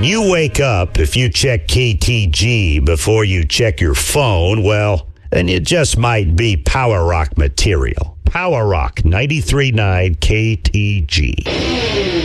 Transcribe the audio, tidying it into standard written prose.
when you wake up, if you check KTG before you check your phone, well, then it just might be Power Rock material. Power Rock 93.9 KTG.